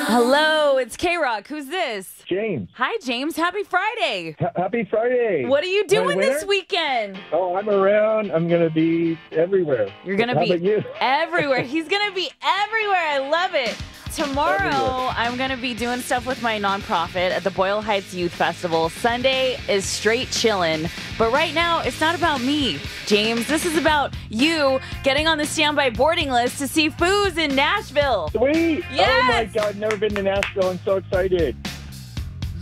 Hello, it's K-Rock. Who's this? James. Hi, James. Happy Friday. Happy Friday. What are you doing winner? this weekend? Oh, I'm around. I'm going to be everywhere. You're going to How be about you? everywhere. He's going to be everywhere. I love it. Tomorrow, Everywhere. I'm going to be doing stuff with my nonprofit at the Boyle Heights Youth Festival. Sunday is straight chillin'. But right now, it's not about me, James. This is about you getting on the standby boarding list to see Foos in Nashville. Sweet. Yes. Oh, my God. Never been to Nashville. I'm so excited.